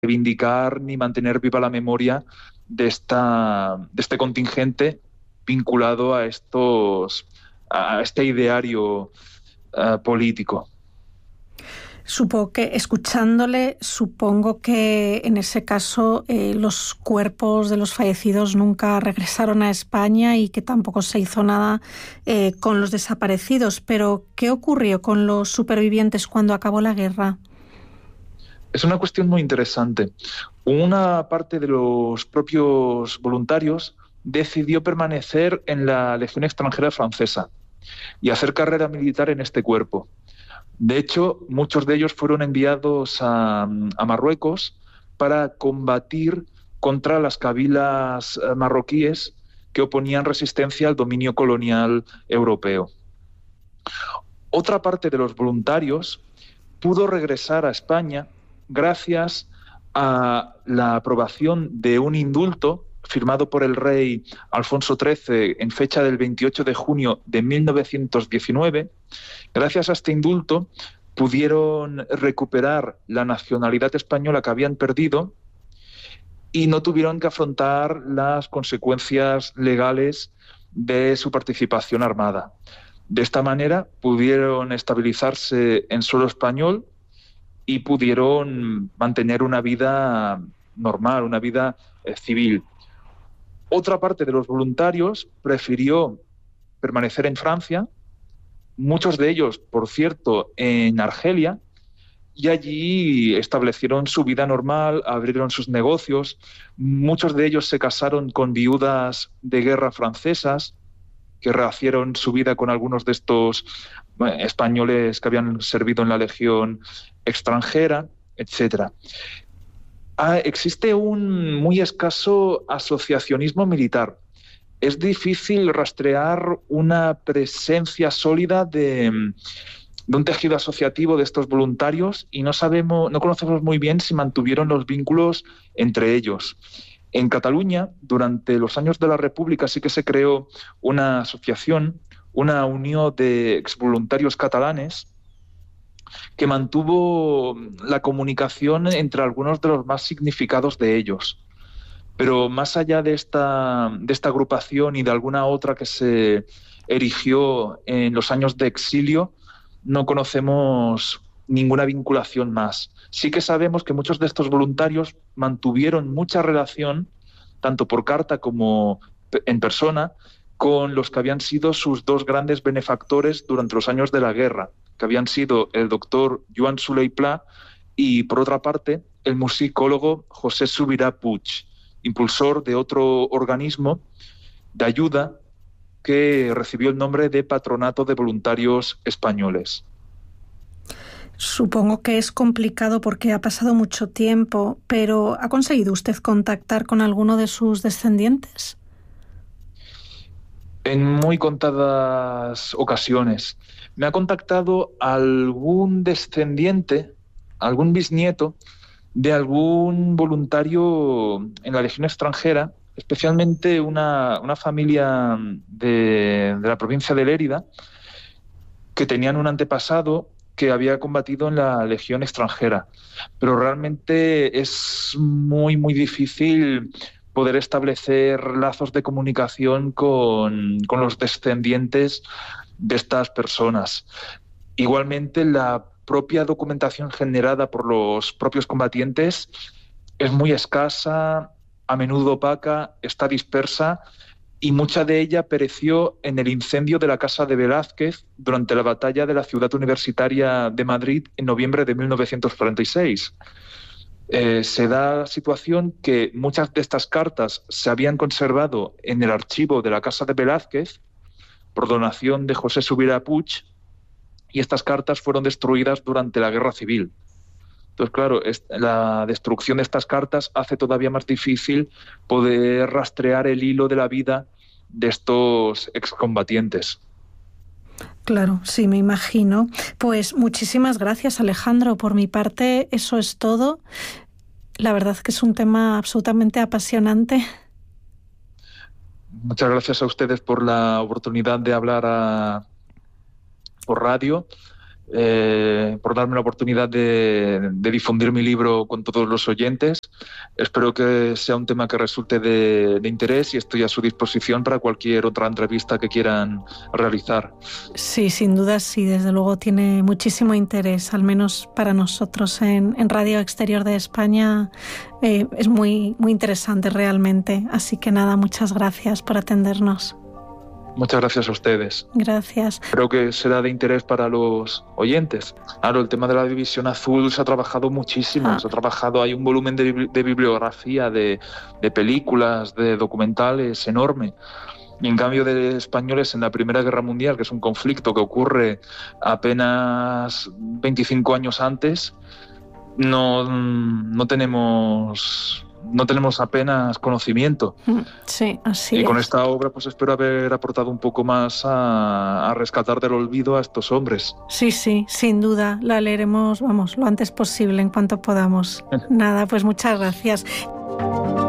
reivindicar ni mantener viva la memoria de este contingente vinculado a este ideario político. Supongo que en ese caso los cuerpos de los fallecidos nunca regresaron a España y que tampoco se hizo nada con los desaparecidos. Pero, ¿qué ocurrió con los supervivientes cuando acabó la guerra? Es una cuestión muy interesante. Una parte de los propios voluntarios decidió permanecer en la Legión Extranjera Francesa y hacer carrera militar en este cuerpo. De hecho, muchos de ellos fueron enviados a Marruecos para combatir contra las cabilas marroquíes que oponían resistencia al dominio colonial europeo. Otra parte de los voluntarios pudo regresar a España gracias a la aprobación de un indulto firmado por el rey Alfonso XIII en fecha del 28 de junio de 1919. Gracias a este indulto pudieron recuperar la nacionalidad española que habían perdido y no tuvieron que afrontar las consecuencias legales de su participación armada. De esta manera pudieron estabilizarse en suelo español y pudieron mantener una vida normal, una vida civil. Otra parte de los voluntarios prefirió permanecer en Francia, muchos de ellos, por cierto, en Argelia, y allí establecieron su vida normal, abrieron sus negocios. Muchos de ellos se casaron con viudas de guerra francesas, que rehacieron su vida con algunos de estos españoles que habían servido en la Legión Extranjera, etc. Existe un muy escaso asociacionismo militar. Es difícil rastrear una presencia sólida de un tejido asociativo de estos voluntarios y no conocemos muy bien si mantuvieron los vínculos entre ellos. En Cataluña, durante los años de la República, sí que se creó una asociación, una unión de exvoluntarios catalanes, que mantuvo la comunicación entre algunos de los más significados de ellos. Pero más allá de esta agrupación y de alguna otra que se erigió en los años de exilio, no conocemos ninguna vinculación más. Sí que sabemos que muchos de estos voluntarios mantuvieron mucha relación, tanto por carta como en persona, con los que habían sido sus dos grandes benefactores durante los años de la guerra, que habían sido el doctor Joan Solé i Pla y, por otra parte, el musicólogo José Subirà Puig, impulsor de otro organismo de ayuda que recibió el nombre de Patronato de Voluntarios Españoles. Supongo que es complicado porque ha pasado mucho tiempo, pero ¿ha conseguido usted contactar con alguno de sus descendientes? En muy contadas ocasiones. Me ha contactado algún descendiente, algún bisnieto de algún voluntario en la Legión Extranjera, especialmente una familia de la provincia de Lérida, que tenían un antepasado que había combatido en la Legión Extranjera. Pero realmente es muy, muy difícil poder establecer lazos de comunicación con los descendientes de estas personas. Igualmente, la propia documentación generada por los propios combatientes es muy escasa, a menudo opaca, está dispersa, y mucha de ella pereció en el incendio de la Casa de Velázquez durante la batalla de la Ciudad Universitaria de Madrid en noviembre de 1946. Se da la situación que muchas de estas cartas se habían conservado en el archivo de la Casa de Velázquez por donación de José Subirà Puig, y estas cartas fueron destruidas durante la Guerra Civil. Entonces, claro, la destrucción de estas cartas hace todavía más difícil poder rastrear el hilo de la vida de estos excombatientes. Claro, sí, me imagino. Pues muchísimas gracias, Alejandro. Por mi parte, eso es todo. La verdad es que es un tema absolutamente apasionante. Muchas gracias a ustedes por la oportunidad de hablar por radio. por darme la oportunidad de difundir mi libro con todos los oyentes. Espero que sea un tema que resulte de interés y estoy a su disposición para cualquier otra entrevista que quieran realizar. Sí, sin duda sí, desde luego tiene muchísimo interés, al menos para nosotros en Radio Exterior de España. Es muy, muy interesante realmente. Así que nada, muchas gracias por atendernos. Muchas gracias a ustedes. Gracias. Creo que será de interés para los oyentes. Claro, el tema de la División Azul se ha trabajado muchísimo. Se ha trabajado, hay un volumen de bibliografía, de películas, de documentales enorme. Y en cambio de españoles en la Primera Guerra Mundial, que es un conflicto que ocurre apenas 25 años antes, no tenemos apenas conocimiento. Sí, así es. Y con esta obra pues espero haber aportado un poco más a rescatar del olvido a estos hombres. Sí, sin duda. La leeremos, lo antes posible, en cuanto podamos. Nada, pues muchas gracias.